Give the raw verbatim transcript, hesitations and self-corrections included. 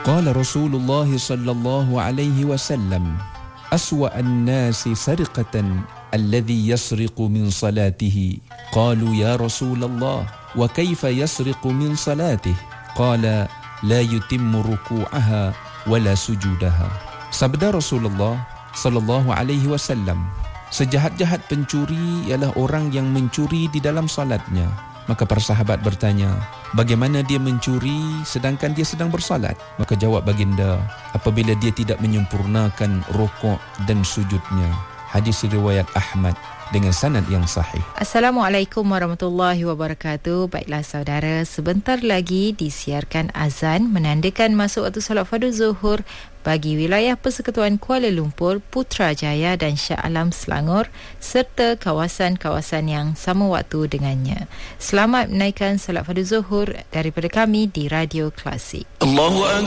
Qala Rasulullah sallallahu alaihi wasallam, aswa an-nasi sariqatan alladhi yasriqu min salatihi. Qalu ya Rasulullah, wa kaifa yasriqu min salatihi? Qala la yutimmu ruku'aha wala sujudaha. Sabda Rasulullah sallallahu alaihi wasallam, sejahat-jahat pencuri ialah orang yang mencuri di dalam salatnya. Maka para sahabat bertanya, bagaimana dia mencuri sedangkan dia sedang bersalat? Maka jawab baginda, apabila dia tidak menyempurnakan rukuk dan sujudnya. Hadis riwayat Ahmad dengan sanad yang sahih. Assalamualaikum warahmatullahi wabarakatuh. Baiklah saudara, sebentar lagi disiarkan azan menandakan masuk waktu solat fardu zuhur bagi wilayah Persekutuan Kuala Lumpur, Putrajaya dan Shah Alam Selangor serta kawasan-kawasan yang sama waktu dengannya. Selamat menaikkan solat fardu zuhur daripada kami di Radio Klasik. Allahu Akbar.